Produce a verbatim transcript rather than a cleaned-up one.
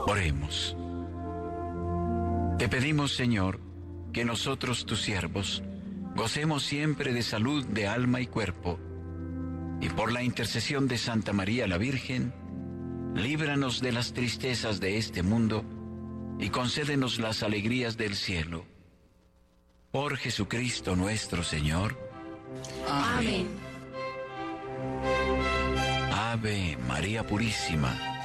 Oremos. Te pedimos, Señor, que nosotros, tus siervos, gocemos siempre de salud de alma y cuerpo, y por la intercesión de Santa María la Virgen, líbranos de las tristezas de este mundo y concédenos las alegrías del cielo. Por Jesucristo nuestro Señor. Amén. Ave María Purísima,